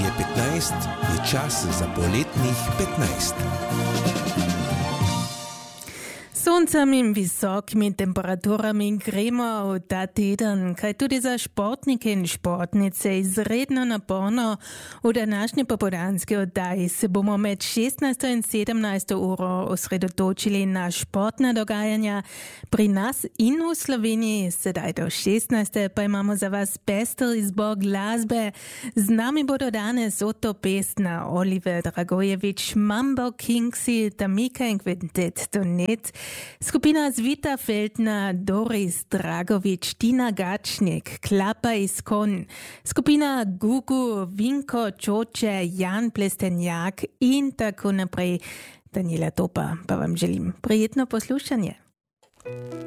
je 15, je čas za poletnih 15. Soncami visokimi temperaturami gremo v ta teden, kaj tudi za športnike in športnice izredno naporno. V današnji popoldanski oddaji se bomo med 16. in 17. uro osredotočili na športna dogajanja pri nas in v Sloveniji. Sedaj do 16. pa imamo za vas pester izbor glasbe. Z nami bodo danes Otto Pestner, Oliver Dragojevič, Mambo Kingsi, Tamika in Quintet Donet, skupina Zvita Feldna, Doris Dragovič, Tina Gačnik, Klapa iz Kon, skupina Gugu, Vinko Čoče, Jan Plestenjak in tako naprej. Daniela Topa pa vam želim prijetno poslušanje.